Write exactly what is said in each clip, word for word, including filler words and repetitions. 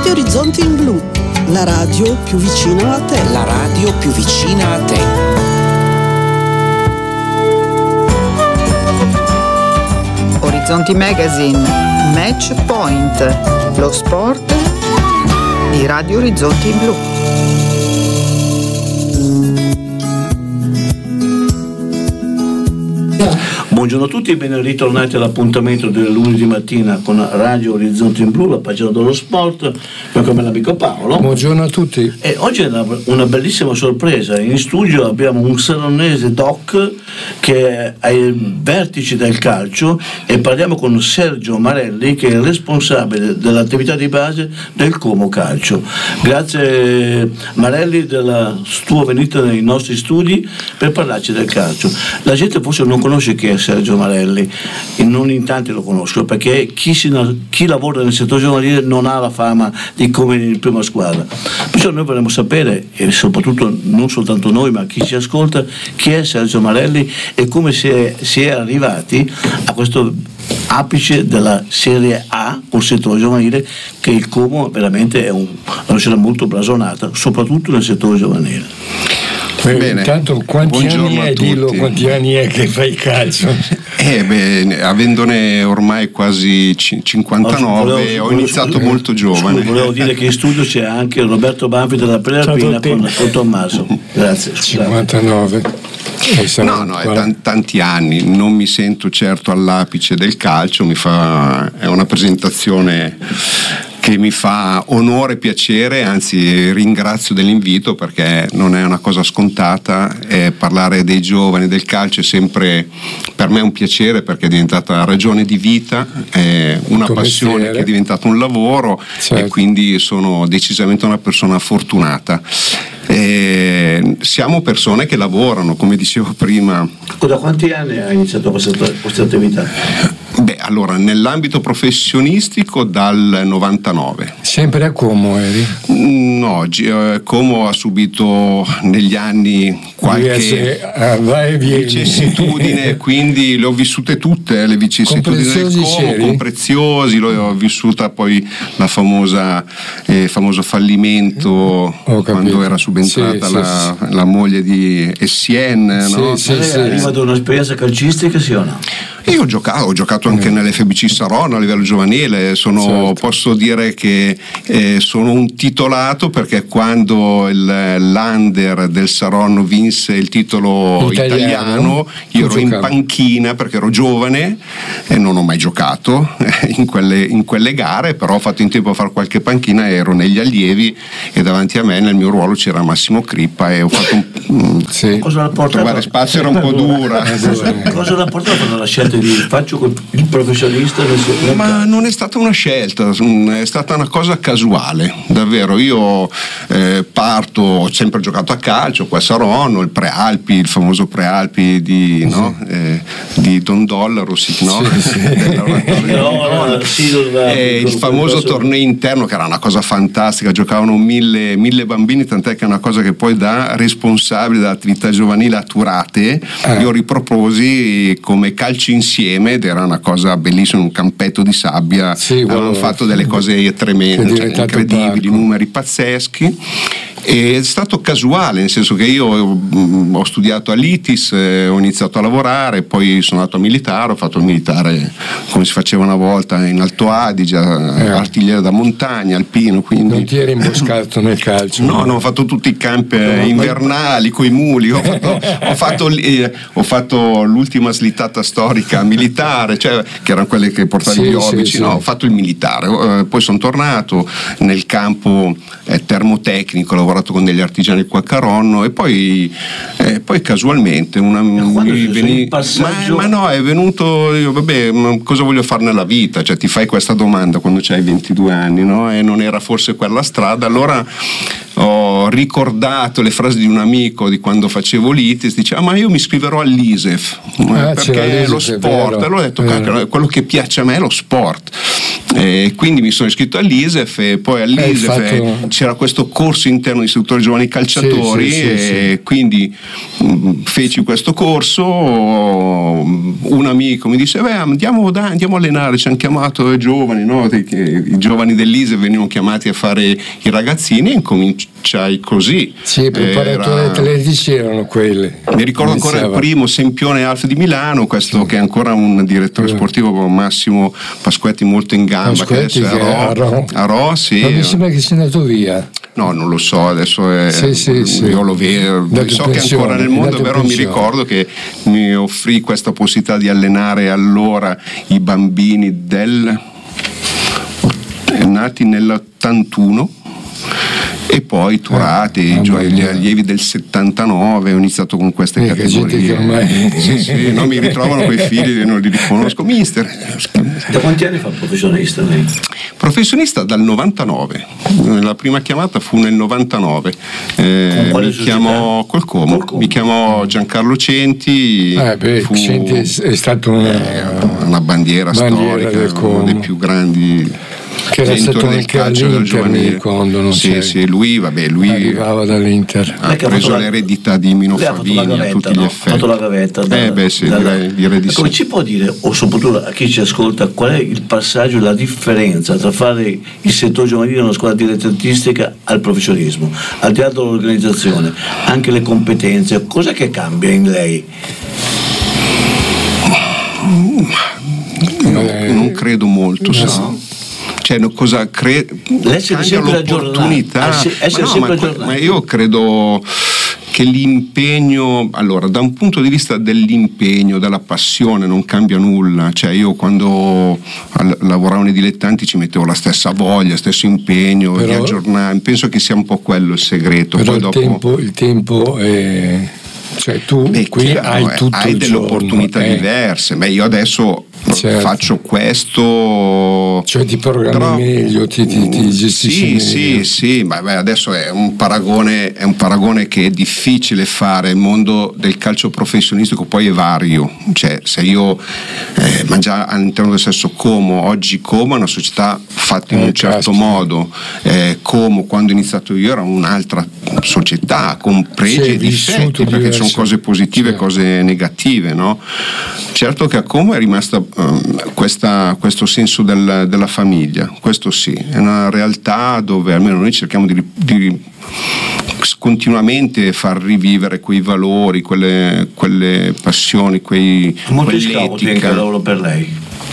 Radio Orizzonti in Blu, la radio più vicina a te. La radio più vicina a te. Orizzonti Magazine, Match Point, lo sport di Radio Orizzonti in Blu. Buongiorno a tutti e ben ritornati all'appuntamento del lunedì mattina con Radio Orizzonti in Blu, la pagina dello sport, con me l'amico Paolo. Buongiorno a tutti. E oggi è una, una bellissima sorpresa. In studio abbiamo un saronese doc che è ai vertici del calcio e parliamo con Sergio Marelli, che è il responsabile dell'attività di base del Como Calcio. Grazie Marelli della tua venuta nei nostri studi per parlarci del calcio. La gente forse non conosce chi è Sergio Marelli e non in tanti lo conoscono, perché chi, si, chi lavora nel settore giovanile non ha la fama di come in prima squadra. Perciò noi vorremmo sapere, e soprattutto non soltanto noi ma chi ci ascolta, chi è Sergio Marelli e come si è, si è arrivati a questo apice della Serie A col settore giovanile, che il Como veramente è un, una scena molto blasonata, soprattutto nel settore giovanile. Bene. Intanto quanti anni è, dillo, quanti anni è che fai calcio? Eh beh, avendone ormai quasi cinquantanove, volevo, ho iniziato volevo, molto giovane. Scusa, volevo dire che in studio c'è anche Roberto Banfi della Prealpina con, con Tommaso. Grazie. cinquantanove. No, no, è t- tanti anni, non mi sento certo all'apice del calcio, mi fa, è una presentazione che mi fa onore e piacere, anzi ringrazio dell'invito, perché non è una cosa scontata, eh, parlare dei giovani, del calcio è sempre per me un piacere, perché è diventata ragione di vita, è una Tuo passione mestiere. Che è diventata un lavoro, certo. E quindi sono decisamente una persona fortunata. Eh, siamo persone che lavorano, come dicevo prima. Da quanti anni hai iniziato questa, questa attività? Beh, allora, nell'ambito professionistico dal novantanove. Sempre a Como eri? No, Como ha subito negli anni qualche vicissitudine, quindi le ho vissute tutte, le vicissitudini del Como, c'eri? Con Preziosi, l'ho vissuta poi la famosa eh, famoso fallimento quando era subentrata sì, la, sì, la moglie di Essien, sì, no? Sì, sì, arriva da un'esperienza calcistica, sì o no? Io ho giocato, ho giocato anche nell'F B C Saronno a livello giovanile, sono, certo. Posso dire che eh, sono un titolato, perché quando il, l'Under del Saronno vinse il titolo italiano, italiano io ero in panchina perché ero giovane e non ho mai giocato in quelle, in quelle gare, però ho fatto in tempo a fare qualche panchina, ero negli allievi e davanti a me nel mio ruolo c'era Massimo Crippa e ho fatto un... Sì. Cosa l'ha portato? Trovare spazio era un po' dura. Cosa l'ha portato nella scelta di faccio il professionista? Ma non è stata una scelta, è stata una cosa casuale, davvero. Io eh, parto, ho sempre giocato a calcio qua a Saronno, il Prealpi, il famoso Prealpi di, sì. no? eh, di Don Dollaro, sì, no? Sì, sì. no, no, sì, eh, il famoso torneo interno, che era una cosa fantastica, giocavano mille, mille bambini, tant'è che è una cosa che poi da responsabile dell'attività giovanile a Turate eh. io riproposi come calcio insieme, ed era una cosa bellissima, un campetto di sabbia, sì, avevano fatto delle cose tremende, cioè, incredibili, numeri pazzeschi. È stato casuale, nel senso che io ho studiato all'I T I S, ho iniziato a lavorare, poi sono andato a militare, ho fatto il militare come si faceva una volta in Alto Adige, eh. artigliere da montagna, alpino, quindi... Non ti eri imboscato nel calcio? No, no, ho fatto tutti i campi no, invernali coi muli, ho fatto, ho, fatto, eh, ho fatto l'ultima slittata storica militare, cioè che erano quelle che portavano sì, gli obici, sì, no, sì. Ho fatto il militare, eh, poi sono tornato nel campo eh, termotecnico, ho lavorato con degli artigiani qua a Caronno e poi, eh, poi casualmente una, mi veni, passaggio... ma, ma no, è venuto io, vabbè, ma cosa voglio fare nella vita, cioè ti fai questa domanda quando c'hai ventidue anni, no? E non era forse quella strada, allora ho ricordato le frasi di un amico di quando facevo l'I T I S, diceva ah, ma io mi iscriverò all'I S E F, ah, perché è lo sport, e allora ho detto cacchio, quello che piace a me è lo sport. E quindi mi sono iscritto all'I S E F e poi all'I S E F fatto... c'era questo corso interno di istruttori giovani calciatori, sì, sì, sì, e sì. quindi mh, feci questo corso. Un amico mi disse: beh, andiamo, dai, andiamo a allenare, ci hanno chiamato i giovani, no? I giovani dell'I S E F venivano chiamati a fare i ragazzini, e incominciai così. Sì, i preparatori Era... atletici erano quelli. Mi ricordo Iniziava. ancora il primo Sempione Alf di Milano, questo sì. che è ancora un direttore sportivo con Massimo Pasquetti, molto in gamba, Pasquetti, che adesso è a Ro, a Ro sì. Ma mi sembra che sia andato via. No, non lo so, adesso è, sì, sì, sì. io lo vedo, Dato so pensione, che è ancora nel mondo, però pensione. Mi ricordo che mi offrì questa possibilità di allenare allora i bambini del nati nell'ottantuno. E poi Turati, eh, gli allievi del settantanove, ho iniziato con queste eh, categorie. Ormai... sì, sì, no, mi ritrovano quei figli e non li riconosco. Mister. Da quanti anni fa professionista lei? Professionista dal novantanove. La prima chiamata fu nel novantanove. Eh, mi chiamò col Como. Col mi chiamò Giancarlo Centi. Eh, beh, fu, Centi è stato una, eh, una bandiera, bandiera storica, uno dei più grandi. Che era stato anche all'Inter, mi ricordo, non sì, c'è. sì, lui, vabbè, lui arrivava dall'Inter. Ha preso l'eredità di Mino Favini a tutti no? gli effetti. Ha fatto la gavetta. Da, eh beh, sì, da, direi, direi di come sì. ci può dire, o soprattutto a chi ci ascolta, qual è il passaggio, la differenza tra fare il settore giovanile, una squadra dilettantistica, al professionismo, al di là dell'organizzazione, anche le competenze, cosa che cambia in lei? No, eh, non credo molto, no. Se Cioè, cosa cre- l'essere sempre l'opportunità, essere ma, no, sempre ma, ma io credo che l'impegno, allora, da un punto di vista dell'impegno, della passione, non cambia nulla. Cioè, io quando al- lavoravo nei dilettanti ci mettevo la stessa voglia, stesso impegno, però, di aggiornare. Penso che sia un po' quello il segreto. Però Poi il, dopo... tempo, il tempo è... Cioè tu Beh, qui chiaro, hai tutto hai il delle giorno, opportunità eh. diverse. Beh, io adesso certo. faccio questo, cioè ti programmi però, meglio, ti, ti, ti gestisci sì, meglio. sì, sì, ma beh, adesso è un paragone, è un paragone che è difficile fare. Il mondo del calcio professionistico poi è vario. Cioè, se io eh, ma già all'interno del stesso Como, oggi Como è una società fatta in eh, un certo caspita. modo. Eh, Como quando ho iniziato io era un'altra società con pregi e difetti, perché ci sono cose positive e sì. cose negative, no? Certo che a Como è rimasta um, questa, questo senso del, della famiglia, questo sì, è una realtà dove almeno noi cerchiamo di, di continuamente far rivivere quei valori, quelle, quelle passioni, quei molti scouting che lavoro per lei.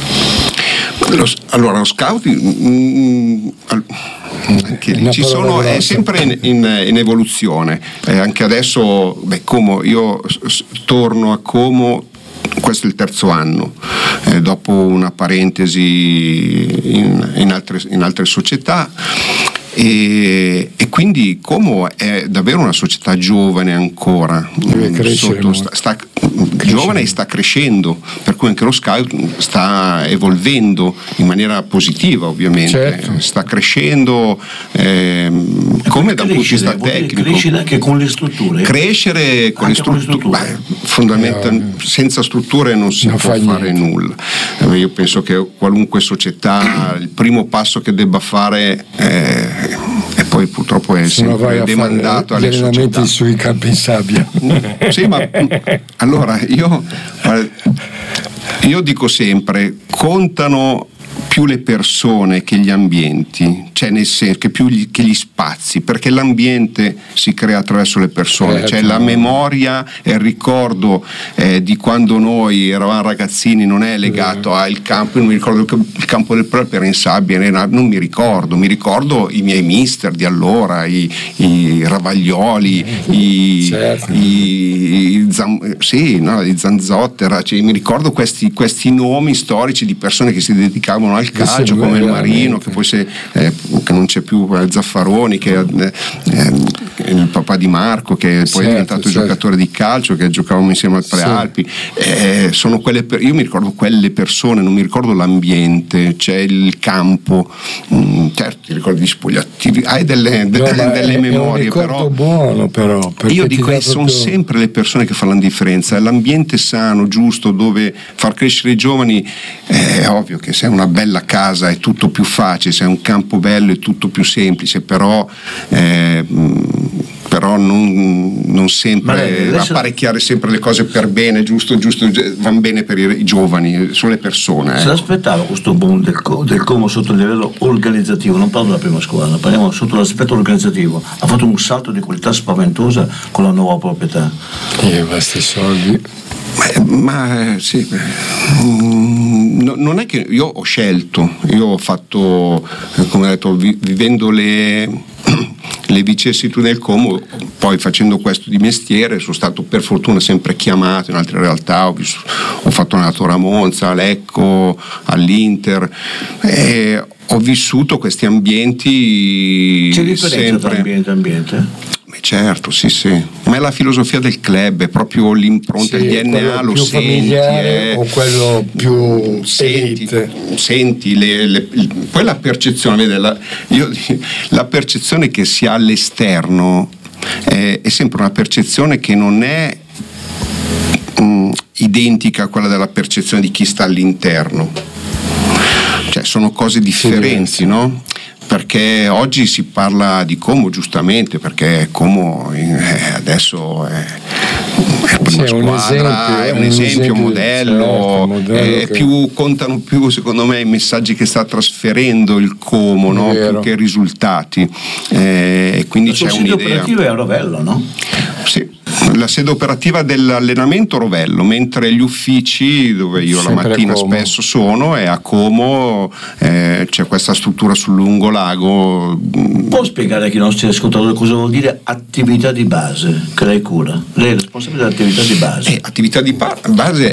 Lo, allora lo scouting mm, anche lì ci sono, è sempre in, in, in evoluzione, eh, anche adesso beh, Como, io s- torno a Como, questo è il terzo anno, eh, dopo una parentesi in, in, altre, in altre società. E, e quindi Como è davvero una società giovane ancora, sotto, sta, sta, giovane e sta crescendo, per cui anche lo scout sta evolvendo in maniera positiva, ovviamente, certo. sta crescendo eh, come da un punto di vista tecnico. Crescere anche con le strutture. Crescere con le strutture, strutture. Beh, fondamentalmente eh, senza strutture non si non può fare niente. nulla. Eh, io penso che qualunque società il primo passo che debba fare è e poi purtroppo è sempre demandato alle società. Gli allenamenti sui campi in sabbia. Sì, ma allora io, io dico sempre, contano più le persone che gli ambienti, cioè nel senso che più gli, che gli spazi, perché l'ambiente si crea attraverso le persone, certo. Cioè la memoria e il ricordo eh, di quando noi eravamo ragazzini non è legato mm. al campo. Io non mi ricordo che il campo del Prep era in sabbia, era, non mi ricordo, mi ricordo i miei mister di allora, i, i Ravaglioli, i, certo. i, i, Zam, sì, no, i Zanzottera, cioè, mi ricordo questi, questi nomi storici di persone che si dedicavano al calcio, come il Marino, che poi se, eh, che non c'è più, eh, Zaffaroni, che, eh, il papà di Marco che poi certo, è diventato certo. giocatore di calcio, che giocavamo insieme al Prealpi, sì. eh, sono quelle per, io mi ricordo quelle persone, non mi ricordo l'ambiente, c'è il campo, mh, certo ti ricordi di Spogliati, hai delle, de, no, delle è, memorie, è un però buono però io dico che sono proprio... sempre le persone che fanno la differenza, l'ambiente sano, giusto, dove far crescere i giovani. È ovvio che se è una bella casa è tutto più facile, se è un campo bello è tutto più semplice, però eh, però non, non sempre lei, apparecchiare sempre le cose per bene, giusto, giusto, vanno bene per i, i giovani, sono le persone. Se l'aspettava questo boom del, del Como sotto il livello organizzativo, non parlo della prima squadra, parliamo sotto l'aspetto organizzativo, ha fatto un salto di qualità spaventosa con la nuova proprietà. E basta soldi. Ma, ma sì, no, non è che io ho scelto, io ho fatto, come ho detto, vi, vivendo le, le vicissitudini del Como, poi facendo questo di mestiere sono stato per fortuna sempre chiamato in altre realtà, ho, visto, ho fatto allenatore a Monza, a Lecco, all'Inter, e ho vissuto questi ambienti. C'è differenza tra ambiente e ambiente? Certo, sì, sì, ma è la filosofia del club, è proprio l'impronta, sì, il D N A, lo più senti, familiare eh, o quello più senti, senti le, le, poi la percezione, vede, la, io, la percezione che si ha all'esterno è, è sempre una percezione che non è mh, identica a quella della percezione di chi sta all'interno, cioè sono cose differenti, sì, no? Perché oggi si parla di Como giustamente, perché Como eh, adesso è, è prima squadra, un esempio, è un, un esempio, esempio modello, certo, modello eh, che... più, contano più secondo me i messaggi che sta trasferendo il Como, no? Più che i risultati, eh, quindi la c'è sua un'idea. sede operativa è a Rovello, no? Sì. La sede operativa dell'allenamento Rovello, mentre gli uffici dove io sempre la mattina spesso sono è a Como, eh, c'è questa struttura sul lungolago. Può spiegare a chi nostri ascoltatori cosa vuol dire attività di base che lei cura? Lei è responsabile dell'attività di base. Eh, attività di base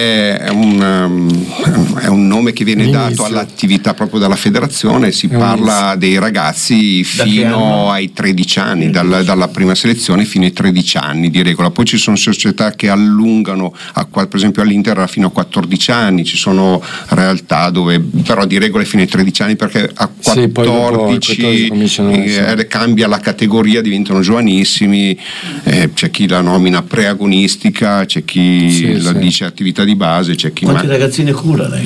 è un, è un nome che viene L'inizio. dato all'attività proprio dalla federazione, si parla dei ragazzi fino ai tredici anni, dal, dalla prima selezione fino ai tredici anni di regola, poi ci sono società che allungano, a, per esempio all'Inter fino a quattordici anni, ci sono realtà dove però di regola fino ai tredici anni, perché a quattordici, sì, quattordici eh, cambia la categoria, diventano giovanissimi, eh, c'è chi la nomina preagonistica, c'è chi sì, la sì. dice attività di base, c'è chi quanti ma... ragazzini cura lei?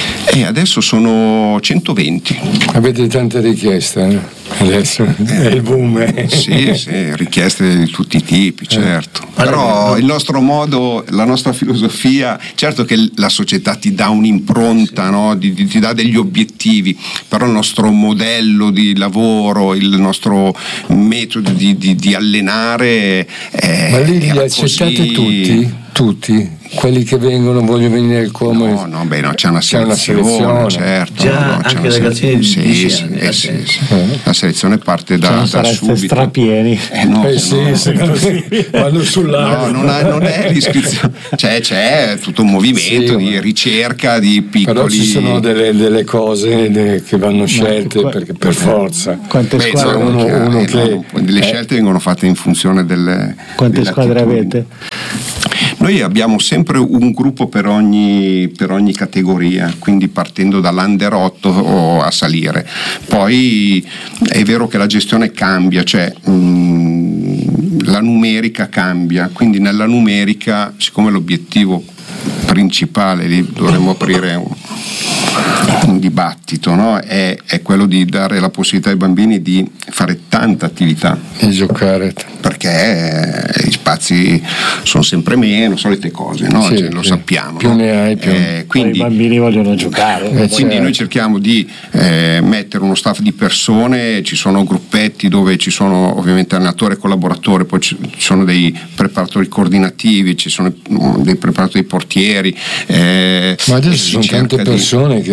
E adesso sono centoventi. Avete tante richieste, eh? Adesso è il boom. Eh. Sì, sì, richieste di tutti i tipi, certo. Però il nostro modo, la nostra filosofia, certo che la società ti dà un'impronta, no? ti, ti dà degli obiettivi, però il nostro modello di lavoro, il nostro metodo di, di, di allenare è. Ma lì li accettate così... tutti? Tutti? Quelli che vengono, vogliono venire al Como? No, no, beh, no, c'è una c'è selezione, una selezione. certo. Già, no, anche ragazzini di sì, dieci sì, anni. eh, sì, sì. La selezione parte da, cioè, da subito. strapieni. Eh, no, eh sì, no, secondo me vanno sul lago. No, non, ha, non è l'iscrizione. C'è, c'è tutto un movimento sì, di ricerca di piccoli. Però ci sono delle, delle cose de, che vanno scelte ma, perché per forza. Quante Beh, squadre uno, uno eh, che, no, delle eh. scelte vengono fatte in funzione delle. Quante delle squadre attitudini. avete? Noi abbiamo sempre un gruppo per ogni, per ogni categoria, quindi partendo dall'under otto a salire. Poi è vero che la gestione cambia, cioè mh, la numerica cambia, quindi nella numerica, siccome l'obiettivo principale, lì dovremmo aprire un, un dibattito, no? è, è quello di dare la possibilità ai bambini di fare tanta attività e giocare, perché eh, gli spazi sono sempre meno, solite cose, no? Sì, cioè, lo sì. sappiamo, più no? ne hai più eh, quindi, i bambini vogliono giocare, eh, quindi certo. noi cerchiamo di eh, mettere uno staff di persone, ci sono gruppetti dove ci sono ovviamente allenatori e collaboratori, poi ci, ci sono dei preparatori coordinativi, ci sono dei preparatori portieri, eh, ma adesso ci sono tante persone di... che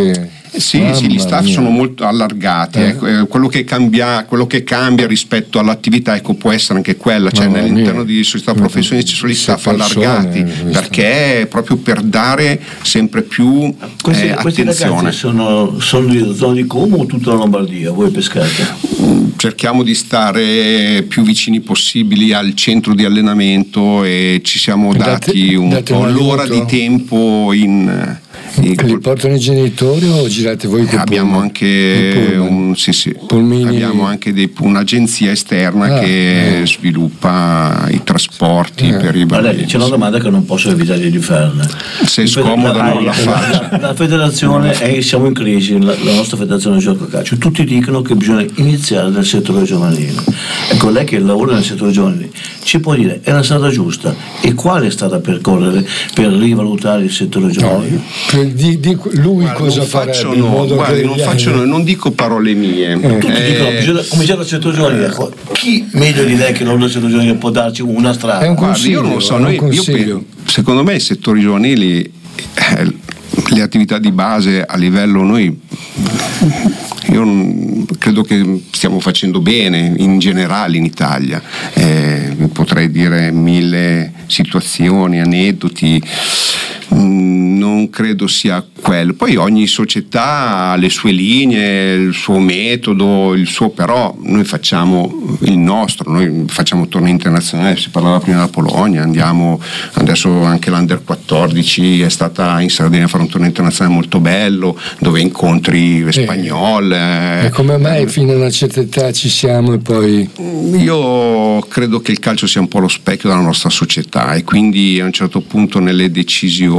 Sì, sì, gli staff mia. sono molto allargati. Eh. Eh, quello, che cambia, quello che cambia rispetto all'attività, ecco, può essere anche quella, cioè mamma all'interno mia. di società professionistiche sono gli staff persone, allargati, perché proprio per dare sempre più questi, eh, questi attenzione. Ragazzi sono, sono di zona di Como o tutta la Lombardia? Voi pescate? Cerchiamo di stare più vicini possibili al centro di allenamento e ci siamo date, dati un date po' l'ora di tempo in Che li portano i genitori o girate voi con abbiamo pullman? anche un, sì, sì. abbiamo anche dei, un'agenzia esterna ah, che eh. sviluppa i trasporti eh. per i bambini. Guarda, c'è una domanda che non posso evitare di farne. Se è scomoda non la faccio. La, la federazione è, siamo in crisi, la, la nostra federazione di gioco a calcio, tutti dicono che bisogna iniziare dal settore giovanile. Ecco, lei che lavora nel settore giovanile ci può dire, è la strada giusta e quale è stata per percorrere per rivalutare il settore giovanile? No. Di, di lui guarda, cosa farebbe in modo guarda, che non, faccio, non dico parole mie eh. tutti eh. dicono bisogna cominciare dal settore giovanile. Chi meglio di lei che non del settore giovanile può darci una strada? È un consiglio, guarda, io non so, noi, io, secondo me i settori giovanili eh, le attività di base a livello noi io non, credo che stiamo facendo bene in generale in Italia, eh, potrei dire mille situazioni, aneddoti. Non credo sia quello. Poi ogni società ha le sue linee, il suo metodo, il suo, però noi facciamo il nostro, noi facciamo tornei internazionali, si parlava prima della Polonia, andiamo adesso anche l'Under quattordici è stata in Sardegna a fare un torneo internazionale molto bello dove incontri eh. spagnol. Eh. E come mai fino a una certa età ci siamo e poi? Io credo che il calcio sia un po' lo specchio della nostra società e quindi a un certo punto nelle decisioni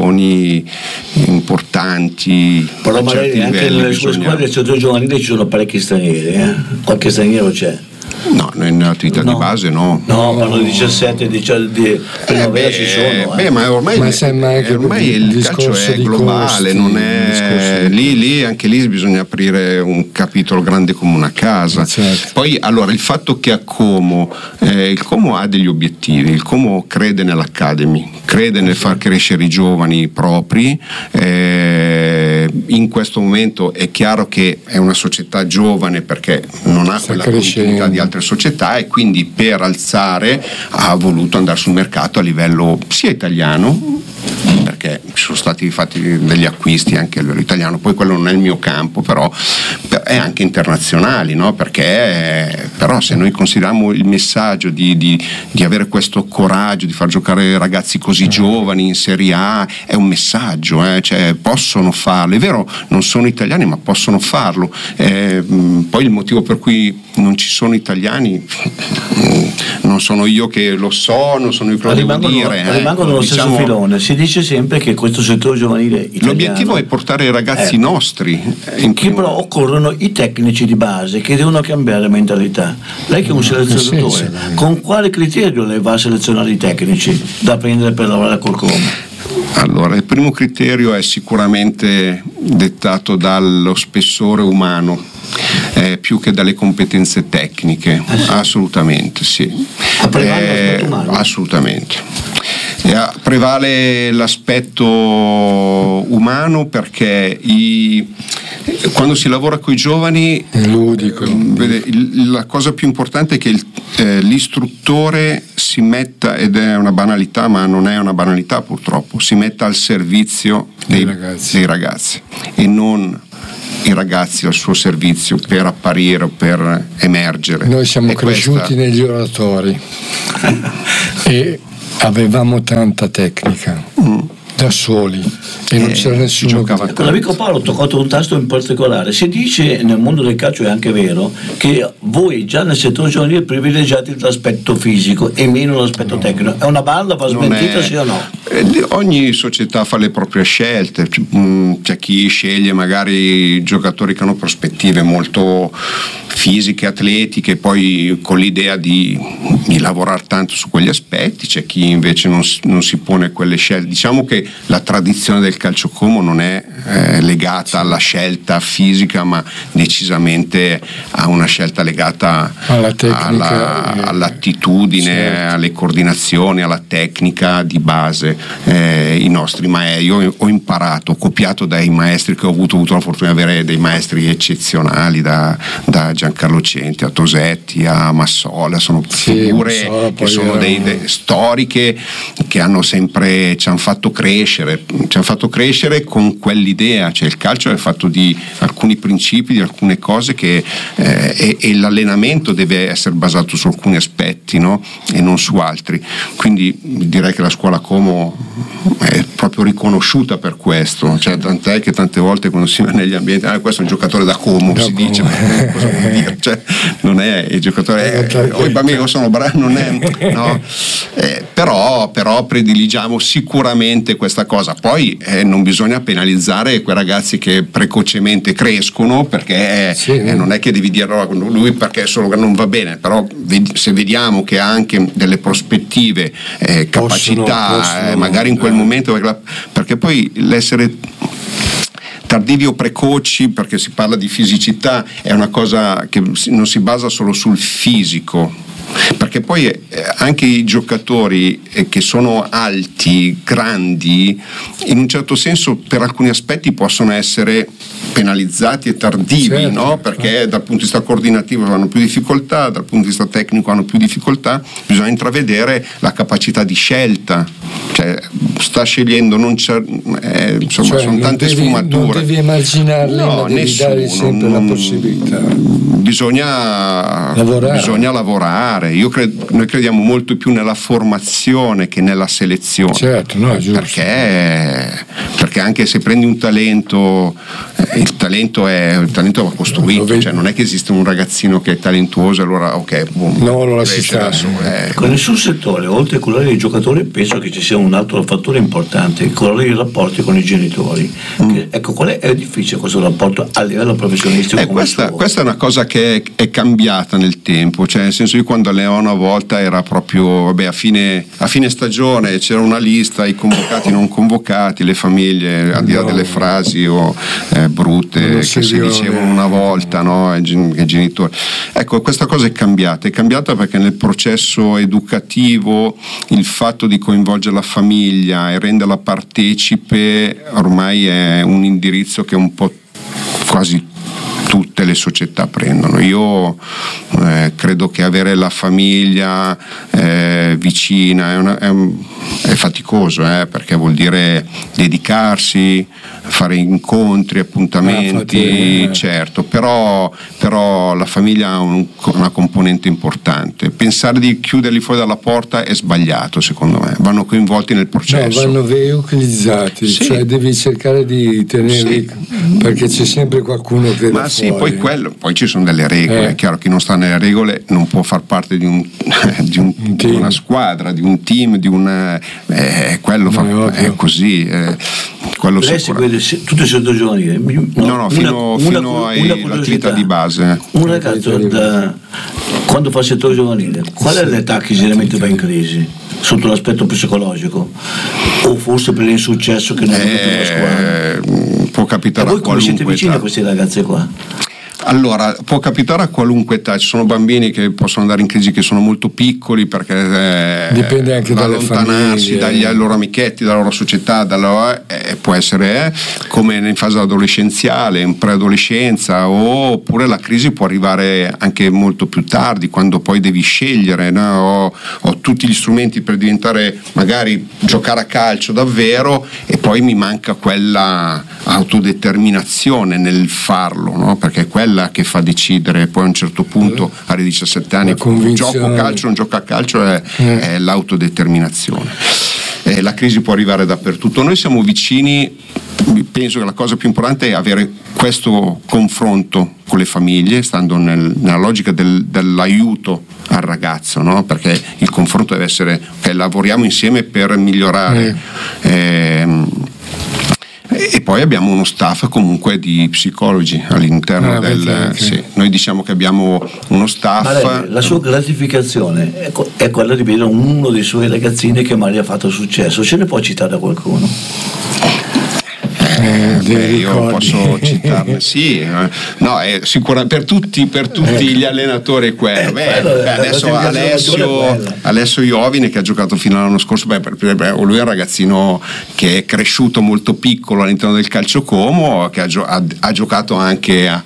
importanti, però magari anche nelle sue squadre del settore giovanile ci sono parecchi stranieri, eh? Qualche straniero c'è? No, nell'attività no. di base no. No, parlo di diciassette, diciannove, primavera eh, ci sono. Beh, eh. ma ormai, ma anche ormai il, il calcio è globale, costi, non è lì, lì, anche lì bisogna aprire un capitolo grande come una casa. Certo. Poi allora il fatto che a Como, eh, il Como ha degli obiettivi, il Como crede nell'Academy, crede nel far crescere i giovani propri, eh, in questo momento è chiaro che è una società giovane perché non ha quella continuità di altre società e quindi per alzare ha voluto andare sul mercato a livello sia italiano, perché ci sono stati fatti degli acquisti anche a livello italiano, poi quello non è il mio campo, però è anche internazionali, no? Perché però se noi consideriamo il messaggio di, di, di avere questo coraggio di far giocare ragazzi così giovani in Serie A è un messaggio, eh? Cioè, possono farlo, è vero non sono italiani ma possono farlo, eh, poi il motivo per cui non ci sono italiani non sono io che lo so, non sono io che lo devo dire, eh? Rimangono nello diciamo, stesso filone. Si dice sempre che questo settore giovanile italiano, l'obiettivo è portare i ragazzi eh, nostri in che però occorrono i tecnici di base che devono cambiare mentalità. Lei che è un selezionatore, con quale criterio lei va a selezionare i tecnici da prendere per lavorare col Como? Allora, il primo criterio è sicuramente dettato dallo spessore umano, eh, più che dalle competenze tecniche, eh sì. assolutamente sì. Eh, assolutamente. E prevale l'aspetto umano perché i, quando si lavora con i giovani è ludico. Vede, il, la cosa più importante è che il, eh, l'istruttore si metta, ed è una banalità ma non è una banalità purtroppo, si metta al servizio dei, dei, ragazzi. dei ragazzi e non i ragazzi al suo servizio per apparire o per emergere. Noi siamo e cresciuti questa... negli oratori e avevamo tanta tecnica mm. da soli e non eh, c'era nessuno che... Con l'amico Paolo ho toccato un tasto in particolare. Si dice nel mondo del calcio, è anche vero, che voi già nel settore giovanile privilegiate l'aspetto fisico e meno l'aspetto no. tecnico. È una balla, va smentita è... sì o no? Ogni società fa le proprie scelte, c'è chi sceglie magari giocatori che hanno prospettive molto fisiche, atletiche, poi con l'idea di, di lavorare tanto su quegli aspetti. C'è chi invece non, non si pone quelle scelte. Diciamo che la tradizione del calcio como non è eh, legata alla scelta fisica, ma decisamente a una scelta legata alla tecnica, alla, e... all'attitudine, certo, alle coordinazioni, alla tecnica di base. Eh, i nostri maestri, io ho imparato, ho copiato dai maestri che ho avuto, ho avuto la fortuna di avere dei maestri eccezionali, da, da Giancarlo Centi a Tosetti a Massola, sono sì, figure Massola, che sono era... dei, dei storiche che hanno sempre, ci hanno fatto crescere, ci hanno fatto crescere con quell'idea, cioè il calcio è fatto di alcuni principi, di alcune cose che eh, e, e l'allenamento deve essere basato su alcuni aspetti, no? E non su altri, quindi direi che la scuola Como è proprio riconosciuta per questo, cioè tant'è che tante volte quando si va negli ambienti, ah, questo è un giocatore da Como, da si Como. Dice, ma cosa vuol dire? Cioè, non è il giocatore, eh, oh, i bambini sono bravi, non è, no? Eh, però, però prediligiamo sicuramente questa cosa. Poi eh, non bisogna penalizzare quei ragazzi che precocemente crescono, perché sì, eh, non è che devi dire allora, lui perché solo non va bene, però vedi, se vediamo che ha anche delle prospettive, eh, capacità, possono, possono, eh, magari in quel eh. momento, perché, la, perché poi l'essere tardivi o precoci, perché si parla di fisicità, è una cosa che non si basa solo sul fisico, perché poi eh, anche i giocatori eh, che sono alti, grandi, in un certo senso per alcuni aspetti possono essere penalizzati e tardivi, certo, no? Perché dal punto di vista coordinativo hanno più difficoltà, dal punto di vista tecnico hanno più difficoltà, bisogna intravedere la capacità di scelta, cioè sta scegliendo, non c'è, eh, insomma, cioè, sono tante devi, sfumature, non devi emarginarle, no, ma devi nessuno, dare sempre non, la possibilità, bisogna lavorare, bisogna lavorare. Io credo, noi crediamo molto più nella formazione che nella selezione, certo, no, è giusto. perché, perché anche se prendi un talento, eh, il talento è il talento va costruito, cioè non è che esiste un ragazzino che è talentuoso allora ok, boom, no, allora si sta eh. Con nessun settore, oltre a quello dei giocatori, penso che ci sia un altro fattore importante, quello dei rapporti con i genitori. Mm. Che, ecco, qual è, è difficile questo rapporto a livello professionistico? Eh, questa, questa è una cosa che è, è cambiata nel tempo, cioè nel senso, io quando allevavo una volta era proprio vabbè, a fine, a fine stagione c'era una lista, i convocati, non convocati, le famiglie, al di là no. delle frasi o eh, brutte che si dicevano una volta, no? I genitori. Ecco, questa cosa è cambiata, è cambiata perché nel processo educativo il fatto di coinvolgere la famiglia e renderla partecipe ormai è un indirizzo che un po' quasi tutte le società prendono. Io eh, credo che avere la famiglia eh, vicina è, una, è, un, è faticoso, eh, perché vuol dire dedicarsi, fare incontri, appuntamenti, ah, certo, però, però la famiglia ha un, una componente importante. Pensare di chiuderli fuori dalla porta è sbagliato, secondo me, vanno coinvolti nel processo. No, vanno veicolizzati, sì. Cioè devi cercare di tenerli, sì. Perché c'è sempre qualcuno che ma sì, poi, quello, poi ci sono delle regole, eh. È chiaro che chi non sta nelle regole non può far parte di, un, di, un, un di una squadra, di un team, di un eh, quello fa, è così, eh, quello lei segue tutte le settore giovanili? No, no, no, fino, una, fino all'attività di base. Un ragazzo da, quando fa il settore giovanile, qual è l'età che generalmente va in crisi? Sotto l'aspetto psicologico? O forse per l'insuccesso che non ha avuto la squadra? Può capitare a qualunque età. Voi come siete vicini a queste ragazze qua? Allora, può capitare a qualunque età, ci sono bambini che possono andare in crisi che sono molto piccoli perché eh, dipende anche dalle allontanarsi dagli loro amichetti, dalla loro società, dalla, eh, può essere eh, come in fase adolescenziale, in preadolescenza, oppure la crisi può arrivare anche molto più tardi, quando poi devi scegliere, no? ho, ho tutti gli strumenti per diventare, magari giocare a calcio davvero, e poi mi manca quella autodeterminazione nel farlo, no? Perché quella che fa decidere poi a un certo punto ai diciassette anni gioco a calcio, non gioco a calcio, è, eh. è l'autodeterminazione. Eh, la crisi può arrivare dappertutto, noi siamo vicini, penso che la cosa più importante è avere questo confronto con le famiglie, stando nel, nella logica del, dell'aiuto al ragazzo, no? Perché il confronto deve essere, okay, lavoriamo insieme per migliorare. Eh. Eh, E poi abbiamo uno staff comunque di psicologi all'interno ah, del okay. sì. Noi diciamo che abbiamo uno staff. Ma lei, la sua gratificazione è, è quella di vedere uno dei suoi ragazzini che mai ha fatto successo. Ce ne può citare qualcuno? Eh, Beh, io posso citarne, sì, eh. no, è sicura per tutti, per tutti gli allenatori è quello. Beh, beh, adesso Alessio, Alessio Iovine che ha giocato fino all'anno scorso, beh, beh, lui è un ragazzino che è cresciuto molto piccolo all'interno del calcio Como, che ha, gio- ha, ha giocato anche a,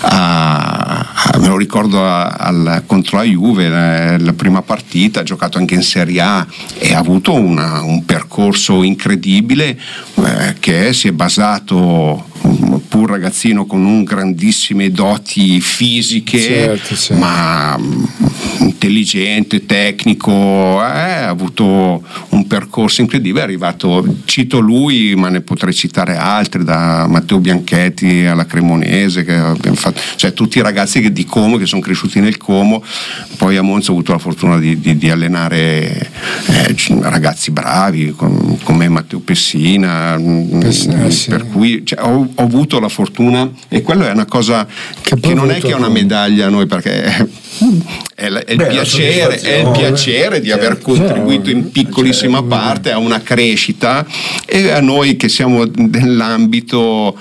a, a me lo ricordo a, al, contro la Juve la, la prima partita, ha giocato anche in Serie A e ha avuto una, un percorso incredibile eh, che si è basato pur ragazzino con un grandissime doti fisiche, certo, certo. ma intelligente, tecnico, eh, ha avuto un percorso incredibile, è arrivato, cito lui ma ne potrei citare altri, da Matteo Bianchetti alla Cremonese, che abbiamo fatto, cioè tutti i ragazzi che, di Como che sono cresciuti nel Como. Poi a Monza ho avuto la fortuna di, di, di allenare eh, ragazzi bravi com, come Matteo Pessina, Pessina sì. Per cui cioè, ho, ho avuto la fortuna, e quello è una cosa che, che non è che è una medaglia a noi, perché è, è, il, è, Beh, il piacere, è il piacere di aver contribuito in piccolissima parte a una crescita, e a noi che siamo nell'ambito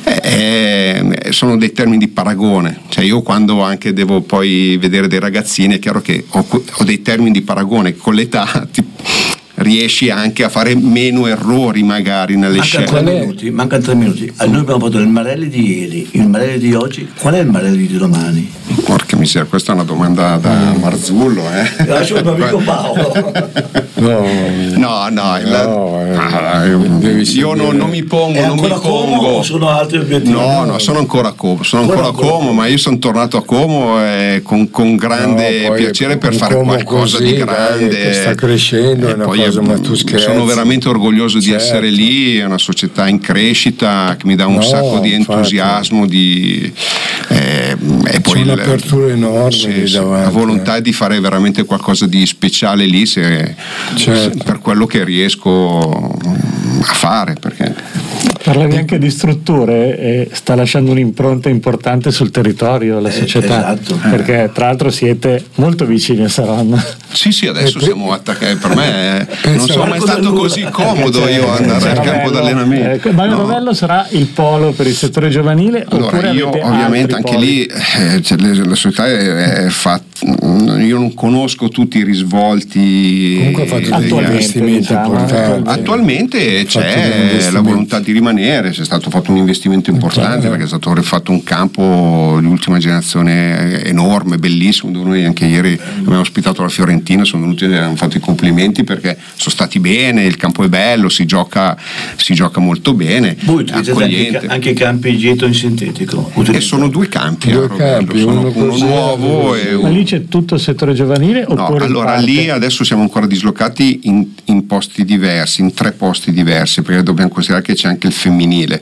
eh, sono dei termini di paragone. Cioè io quando anche devo poi vedere dei ragazzini è chiaro che ho, ho dei termini di paragone con l'età, ti, riesci anche a fare meno errori magari nelle mancano scelte. Tre minuti, mancano tre minuti. Noi abbiamo fatto il Marelli di ieri, il Marelli di oggi. Qual è il Marelli di domani? Porca miseria, questa è una domanda da Marzullo, eh. Lascio il mio amico Paolo. No, no, no, il, no eh, ah, io, io non, non mi pongo, è non mi pongo. pongo. O sono altri obiettivi? No, no, sono ancora a Como, sono ancora, ancora a Como, ma io sono tornato a Como eh, con, con grande no, piacere per fare Como qualcosa così, di grande. Dai, che sta crescendo, è una poi cosa, ma tu scherzi. Sono veramente orgoglioso certo. di essere lì, è una società in crescita che mi dà un no, sacco di entusiasmo, di, eh, e poi c'è un'apertura enorme sì, sì, davanti, la volontà eh. di fare veramente qualcosa di speciale lì, se, certo. se, per quello che riesco a fare, perché parlavi anche di strutture e sta lasciando un'impronta importante sul territorio la società, eh, esatto. perché tra l'altro siete molto vicini a Saronno. Sì, sì, adesso siamo attaccati, per me eh, non sono mai stato così comodo c'è, io andare al campo d'allenamento. Eh, ma il no. Rovello sarà il polo per il settore giovanile? Allora io ovviamente anche poli? lì eh, cioè, la società è, è fatta, io non conosco tutti i risvolti. Comunque ha fatto degli investimenti diciamo, importanti. Attualmente c'è la volontà di rimanere, c'è stato fatto un investimento importante perché è stato rifatto un campo di ultima generazione enorme, bellissimo, dove noi anche ieri abbiamo ospitato la Fiorentina, sono venuti e hanno fatto i complimenti perché sono stati bene, il campo è bello, si gioca, si gioca molto bene. Voi utilizzate anche, anche i campi dietro in sintetico? E sono due campi, due a campi sono uno, uno nuovo e ma un... lì c'è tutto il settore giovanile? No, oppure allora lì adesso siamo ancora dislocati in, in posti diversi, in tre posti diversi, perché dobbiamo considerare che c'è anche il femminile.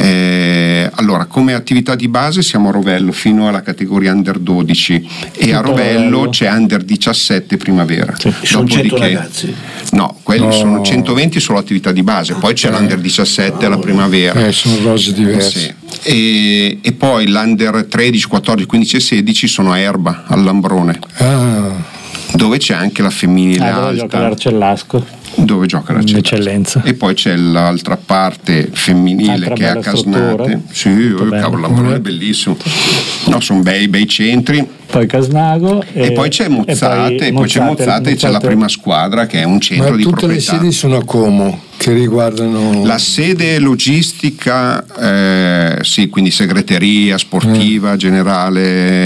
Eh, allora, come attività di base siamo a Rovello fino alla categoria under dodici e tutto a Rovello, Rovello c'è under diciassette primavera. Sì. Sono cento ragazzi? No, quelli no. sono centoventi solo attività di base, poi c'è l'under diciassette alla primavera. Eh, sono cose diverse. Sì. E, e poi l'under tredici, quattordici, quindici e sedici sono a Erba, al Lambrone, ah. dove c'è anche la femminile ah, dove gioca l'Arcellasco, dove gioca la l'eccellenza, e poi c'è l'altra parte femminile altra che è a Casnate. Sì, oh, cavolo, Lambrone è bellissimo. No, sono bei bei centri. Poi Casnago e, e poi c'è Mozzate, e poi, e poi c'è Mozzate e c'è la prima squadra che è un centro ma di tutte proprietà. Le sedi sono a Como, che riguardano la sede logistica, eh, sì, quindi segreteria sportiva, eh. generale,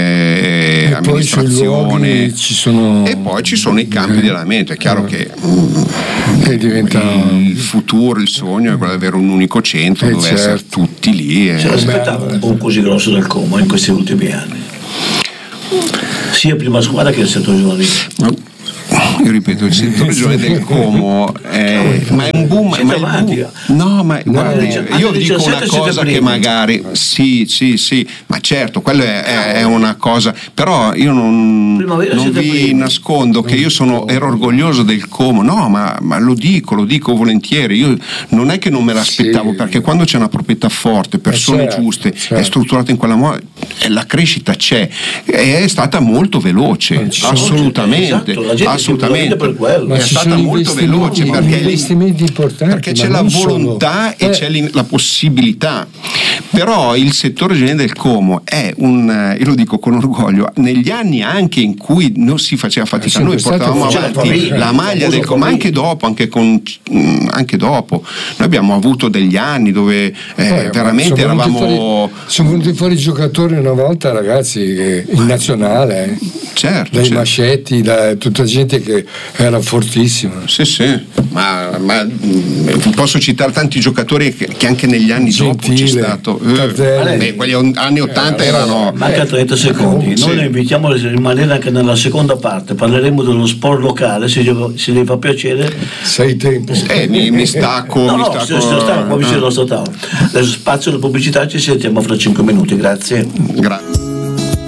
e amministrazione, poi luoghi, ci sono... e poi ci sono i campi eh. di allenamento. È chiaro eh. che mm, e diventa... il futuro, il sogno è quello di avere un unico centro eh dove certo. essere tutti lì. Se l'aspettava un po' così grosso del Como in questi ultimi anni, sia prima squadra che il settore giovanile. io ripeto, il settore giovanile del Como è, ma è un boom, ma è boom. No, ma no, guarda, no, io dico una cosa che magari sì, sì, sì, ma certo, quello è, è, è una cosa, però io non, non vi nascondo che io sono ero orgoglioso del Como, no, ma, ma lo dico, lo dico volentieri, io non è che non me l'aspettavo, sì, perché quando c'è una proprietà forte, persone certo, giuste, certo. è strutturata in quella modo, la crescita c'è, è stata molto veloce, assolutamente, esatto, assolutamente, per quello. È stata molto veloce perché, investimenti importanti, perché c'è la volontà solo. e eh. c'è la possibilità. Però il settore generale del Como è un, io lo dico con orgoglio, negli anni anche in cui non si faceva fatica, noi portavamo avanti la maglia del Como, ma anche dopo, anche, con, anche dopo, noi abbiamo avuto degli anni dove eh, eh, veramente sono eravamo fuori, sono venuti fuori giocatori una volta, ragazzi, in nazionale, eh. certo, dai certo. Mascetti, da tutta gente che era fortissima. Sì, sì, ma, ma posso citare tanti giocatori che, che anche negli anni Gentile, dopo c'è stato. Eh, beh, quegli anni ottanta eh, erano. Manca trenta secondi. Noi sì. le invitiamo a rimanere anche nella seconda parte. Parleremo dello sport locale. Se gli, vi fa piacere. Sei tempo. Eh, mi, mi stacco. No, mi no, stacco. Stiamo qua vicino al nostro tavolo. Adesso spazio alla pubblicità, ci sentiamo fra cinque minuti. Grazie. Grazie.